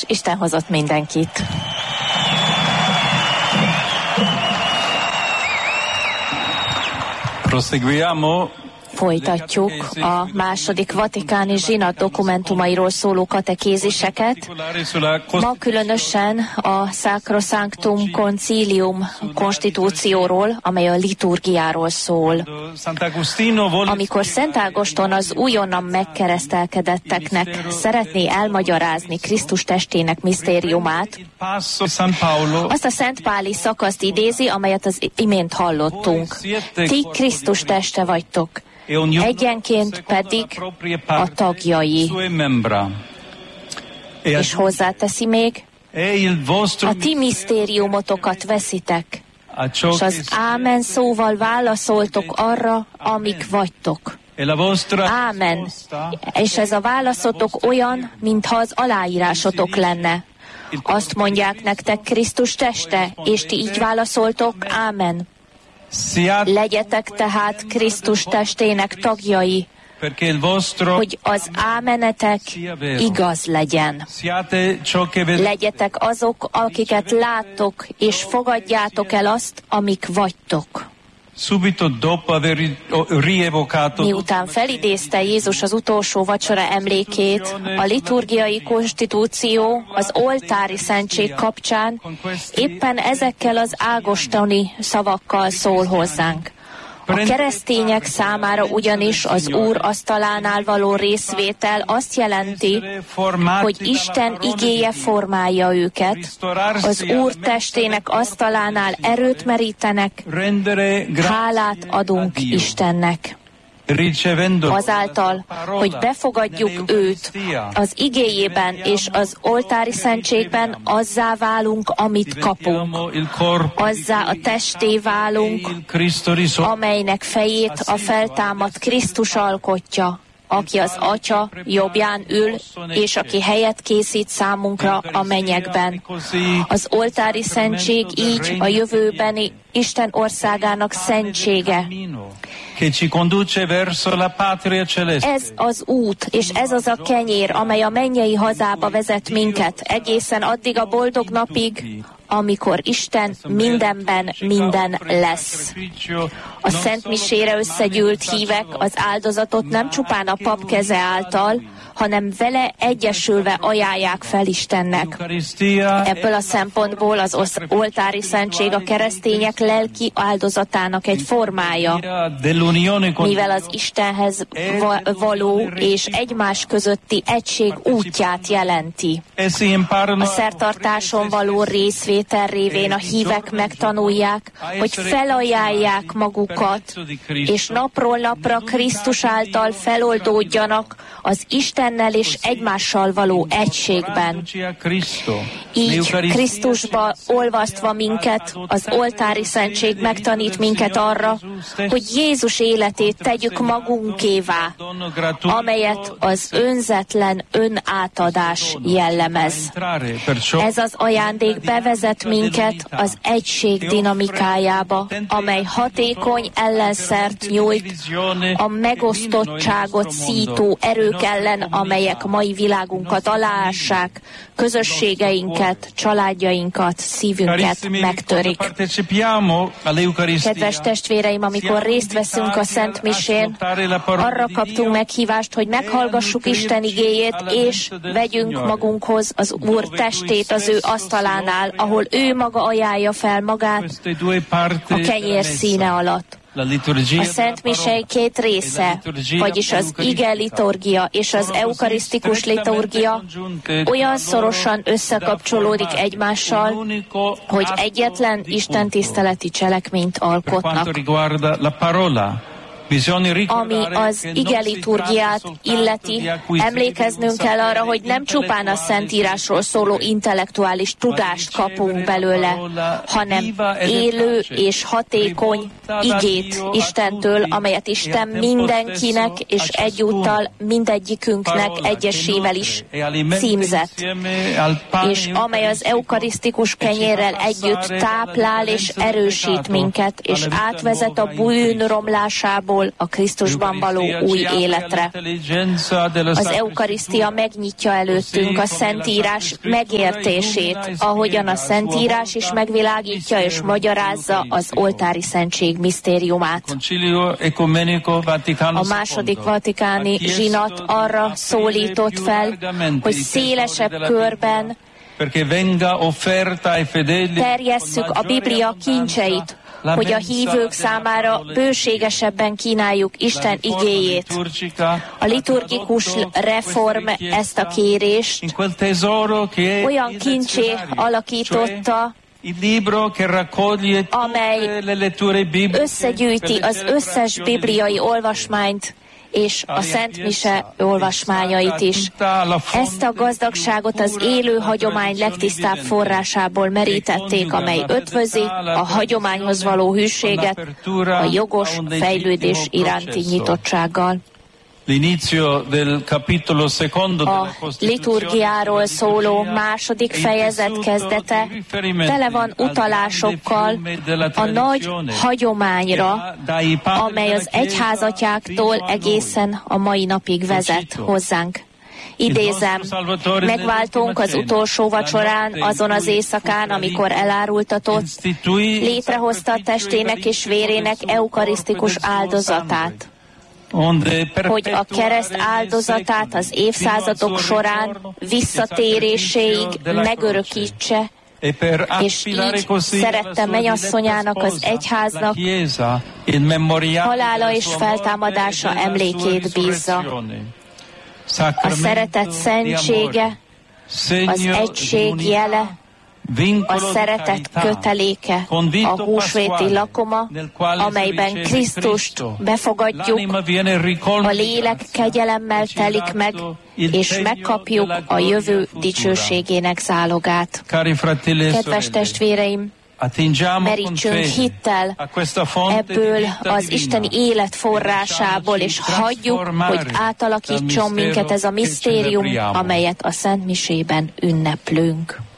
Isten hozott mindenkit. Proseguiamo. Folytatjuk a második vatikáni zsinat dokumentumairól szóló katekéziseket. Ma különösen a Sacrosanctum Concilium konstitúcióról, amely a liturgiáról szól. Amikor Szent Ágoston az újonnan megkeresztelkedetteknek szeretné elmagyarázni Krisztus testének misztériumát, azt a szentpáli szakaszt idézi, amelyet az imént hallottunk. Ti Krisztus teste vagytok, egyenként pedig a tagjai. És hozzáteszi még, a ti misztériumotokat veszitek, és az ámen szóval válaszoltok arra, amik vagytok. Ámen. És ez a válaszotok olyan, mintha az aláírásotok lenne. Azt mondják nektek Krisztus teste, és ti így válaszoltok, ámen. Legyetek tehát Krisztus testének tagjai, hogy az ámenetek igaz legyen. Legyetek azok, akiket láttok, és fogadjátok el azt, amik vagytok. Miután felidézte Jézus az utolsó vacsora emlékét, a liturgiai konstitúció az oltári szentség kapcsán éppen ezekkel az ágostoni szavakkal szól hozzánk. A keresztények számára ugyanis az Úr asztalánál való részvétel azt jelenti, hogy Isten igéje formálja őket, az Úr testének asztalánál erőt merítenek, hálát adunk Istennek. Azáltal, hogy befogadjuk őt az igéjében és az oltári szentségben, azzá válunk, amit kapunk. Azzá a testé válunk, amelynek fejét a feltámadt Krisztus alkotja, aki az Atya jobbján ül, és aki helyet készít számunkra a mennyekben. Az oltári szentség így a jövőbeni Isten országának szentsége. Ez az út, és ez az a kenyér, amely a mennyei hazába vezet minket, egészen addig a boldog napig, amikor Isten mindenben minden lesz. A Szent Misére összegyűlt hívek az áldozatot nem csupán a pap keze által, hanem vele egyesülve ajánlják fel Istennek. Ebből a szempontból az oltári szentség a keresztények lelki áldozatának egy formája, mivel az Istenhez való és egymás közötti egység útját jelenti. A szertartáson való részvétel révén a hívek megtanulják, hogy felajánlják magukat, és napról napra Krisztus által feloldódjanak az Istennel és egymással való egységben. Így Krisztusba olvasztva minket, az oltári szentség megtanít minket arra, hogy Jézus életét tegyük magunkévá, amelyet az önzetlen önátadás jellemez. Ez az ajándék bevezet minket az egység dinamikájába, amely hatékony ellenszert nyújt a megosztottságot szító erők ellen, amelyek mai világunkat aláássák, közösségeinket, családjainkat, szívünket megtörik. Kedves testvéreim, amikor részt veszünk a Szent Misén, arra kaptunk meghívást, hogy meghallgassuk Isten igéjét, és vegyünk magunkhoz az Úr testét az ő asztalánál, ahol ő maga ajánlja fel magát a kenyér színe alatt. A Szent Mise két része, vagyis az ige liturgia és az eukarisztikus liturgia olyan szorosan összekapcsolódik egymással, hogy egyetlen istentiszteleti cselekményt alkotnak. Ami az ige liturgiát illeti, emlékeznünk kell arra, hogy nem csupán a Szentírásról szóló intellektuális tudást kapunk belőle, hanem élő és hatékony igét Istentől, amelyet Isten mindenkinek és egyúttal mindegyikünknek egyesével is címzett, és amely az eukarisztikus kenyérrel együtt táplál és erősít minket, és átvezet a bűn romlásából halálról a Krisztusban való új életre. Az eukarisztia megnyitja előttünk a Szentírás megértését, ahogyan a Szentírás is megvilágítja és magyarázza az oltári szentség misztériumát. A második vatikáni zsinat arra szólított fel, hogy szélesebb körben terjesszük a Biblia kincseit, hogy a hívők számára bőségesebben kínáljuk Isten igéjét. A liturgikus reform ezt a kérést olyan kincsé alakította, amely összegyűjti az összes bibliai olvasmányt, és a Szent Mise olvasmányait is. Ezt a gazdagságot az élő hagyomány legtisztább forrásából merítették, amely ötvözi a hagyományhoz való hűséget a jogos fejlődés iránti nyitottsággal. A liturgiáról szóló második fejezet kezdete tele van utalásokkal a nagy hagyományra, amely az egyházatyáktól egészen a mai napig vezet hozzánk. Idézem, megváltunk az utolsó vacsorán, azon az éjszakán, amikor elárultatott, létrehozta a testének és vérének eukarisztikus áldozatát, hogy a kereszt áldozatát az évszázadok során visszatéréséig megörökítse, és így szerette mennyasszonyának, az egyháznak halála és feltámadása emlékét bízza. A szeretet szentsége, az egység jele, a szeretet köteléke, a húsvéti lakoma, amelyben Krisztust befogadjuk, a lélek kegyelemmel telik meg, és megkapjuk a jövő dicsőségének zálogát. Kedves testvéreim, merítsünk hittel ebből az isteni élet forrásából, és hagyjuk, hogy átalakítson minket ez a misztérium, amelyet a Szent Misében ünneplünk.